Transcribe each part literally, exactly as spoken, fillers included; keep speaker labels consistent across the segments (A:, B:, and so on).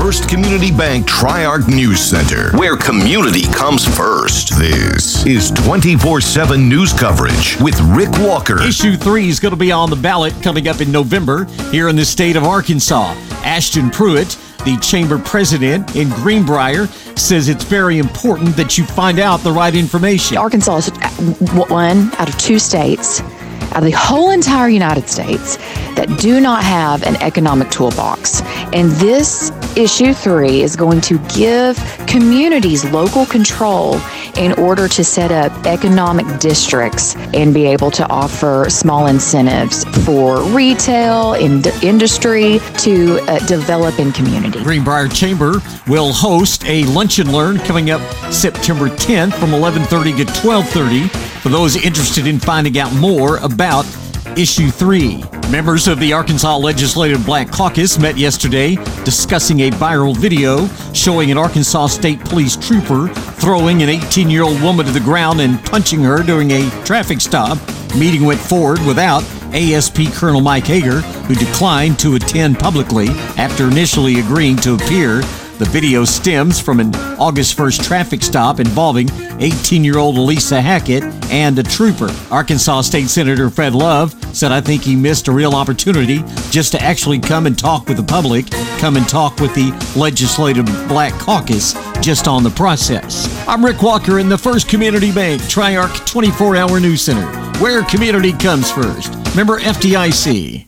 A: First Community Bank Tri-Arc News Center, where community comes first. This is twenty-four seven news coverage with Rick Walker.
B: Issue three is going to be on the ballot coming up in November here in the state of Arkansas. Ashton Pruitt, the chamber president in Greenbrier, says it's very important that you find out the right information.
C: Arkansas is one out of two states out of the whole entire United States that do not have an economic toolbox. And this issue three is going to give communities local control in order to set up economic districts and be able to offer small incentives for retail and industry to uh, develop in community.
B: Greenbrier Chamber will host a lunch and learn coming up September tenth from eleven thirty to twelve thirty for those interested in finding out more about Issue three. Members of the Arkansas Legislative Black Caucus met yesterday discussing a viral video showing an Arkansas State Police trooper throwing an eighteen-year-old woman to the ground and punching her during a traffic stop. The meeting went forward without A S P Colonel Mike Hager, who declined to attend publicly after initially agreeing to appear. The video stems from an August first traffic stop involving eighteen-year-old Elisa Hackett and a trooper. Arkansas State Senator Fred Love said, "I think he missed a real opportunity just to actually come and talk with the public, come and talk with the Legislative Black Caucus just on the process." I'm Rick Walker in the First Community Bank Tri-Arc twenty-four hour News Center, where community comes first. Member F D I C.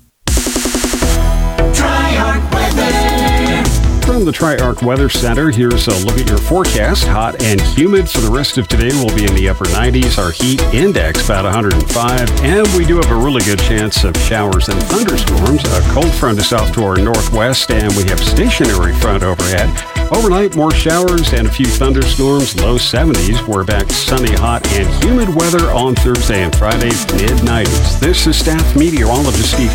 D: From the Tri-Arc Weather Center, here's a look at your forecast. Hot and humid for the rest of today. We'll be in the upper nineties. Our heat index about one hundred five. And we do have a really good chance of showers and thunderstorms. A cold front is off to our northwest, and we have stationary front overhead. Overnight, more showers and a few thunderstorms. Low seventies. We're back sunny, hot, and humid weather on Thursday and Friday, mid nineties. This is staff meteorologist Steve